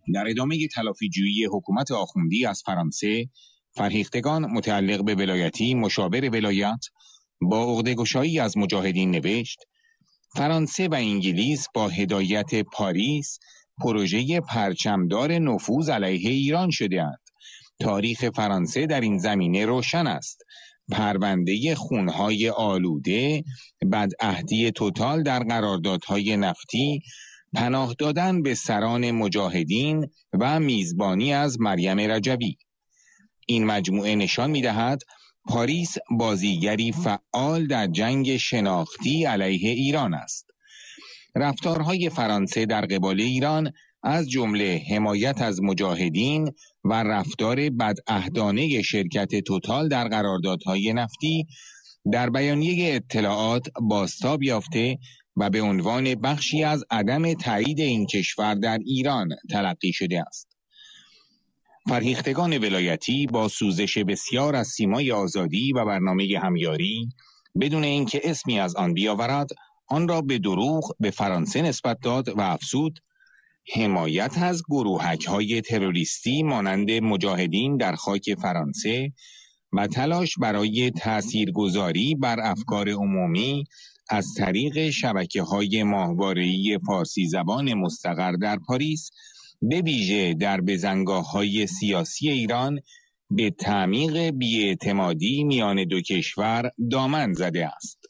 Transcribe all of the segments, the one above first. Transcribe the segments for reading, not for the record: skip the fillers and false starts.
در ادامه تلافی‌جویی حکومت آخوندی از فرانسه، فرهیختگان متعلق به ولایتی مشاور ولایت با عقده‌گشایی از مجاهدین نوشت: فرانسه و انگلیس با هدایت پاریس پروژه پرچمدار نفوذ علیه ایران شده‌اند. تاریخ فرانسه در این زمینه روشن است. پرونده خونهای آلوده، بدعهدی توتال در قراردادهای نفتی، پناه دادن به سران مجاهدین و میزبانی از مریم رجبی. این مجموعه نشان می‌دهد پاریس بازیگری فعال در جنگ شناختی علیه ایران است. رفتارهای فرانسه در قبال ایران از جمله حمایت از مجاهدین و رفتار بدعهدانه شرکت توتال در قراردادهای نفتی در بیانیه اطلاعات بازتاب یافته و به عنوان بخشی از عدم تایید این کشور در ایران تلقی شده است. فرهیختگان ولایتی با سوزش بسیار از سیمای آزادی و برنامه همیاری بدون اینکه اسمی از آن بیاورد، آن را به دروغ به فرانسه نسبت داد و افزود: حمایت از گروهک‌های تروریستی مانند مجاهدین در خاک فرانسه و تلاش برای تاثیرگذاری بر افکار عمومی از طریق شبکه‌های ماهواره‌ای فارسی زبان مستقر در پاریس، به ویژه در بزنگاه‌های سیاسی ایران، به تعمیق بی‌اعتمادی میان دو کشور دامن زده است.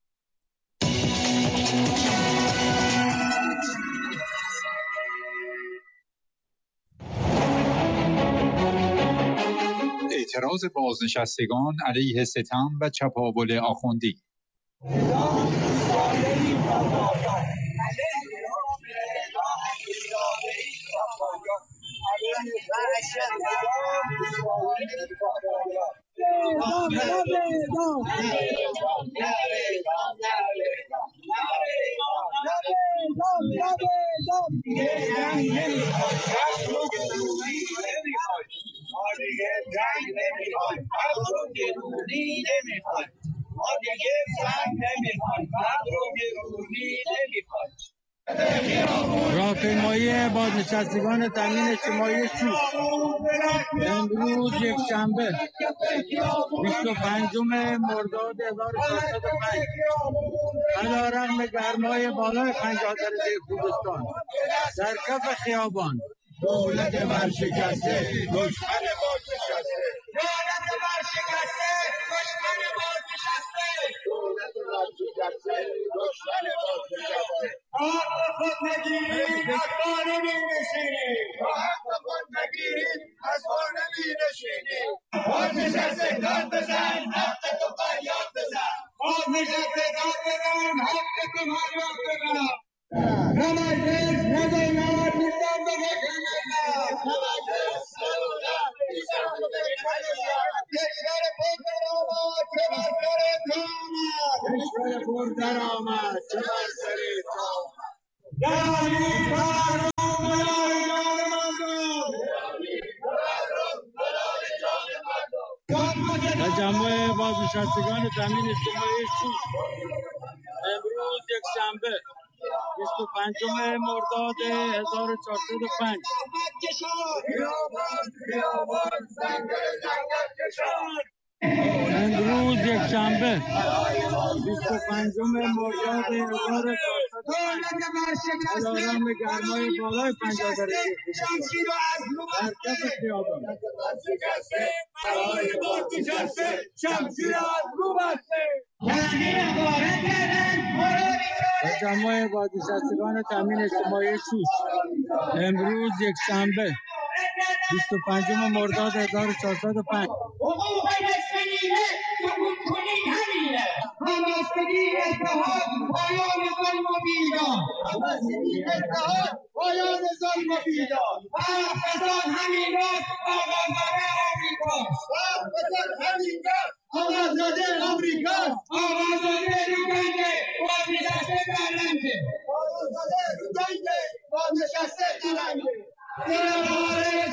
اعتراض بازنشستگان علیه ستم و چپاول آخوندی. راهپیمایی بازنشستگان تامین اجتماعی شوش امروز یکشنبه 25 مرداد 1405 علیرغم گرمای بالای 50 درجه خوزستان در کف خیابان، دولت ورشکسته دشمن بازنشسته، دولت ورشکسته دشمن بازنشسته، دولت ورشکسته دشمن بازنشسته. حق خود نگیرید از بار نمی‌نشینید، حق خود نگیرید از بار نمی‌نشینید. بازنشسته داد بزن، حق تو فریاد بزن. بازنشسته داد بزن، حق تو فریاد بزن. نمایش ندارد نیستم به فکر کشور پر درآمد چه بر سر تامد، کشور پر درآمد چه بر سر تامد. یعنی تورم بلای جان مردم، تجمع بازنشستگان تامین اجتماعی شوش امروز یکشنبه 25 مرداد 1405 امروز یکشنبه 25 مرداد 1405 علیرغم گرمای بالای 50 درجه در کف خیابان، برای بازنشسته شمشیر از رو بسته. تجمع بازنشستگان تامین اجتماعی شوش امروز یکشنبه 25 مرداد 1405 حقوق نصفه‌نیمه سکوت کنید همینه. همبستگی اتحاد پایان ظلم و بیداد، همبستگی اتحاد پایان ظلم و بیداد. وقت بزن همینجاست آقازاده آمریکاست، وقت بزن همینجاست آقازاده آمریکاست. آقازاده رو جنگه بازنشسته درنگه، آقازاده رو جنگه بازنشسته درنگه.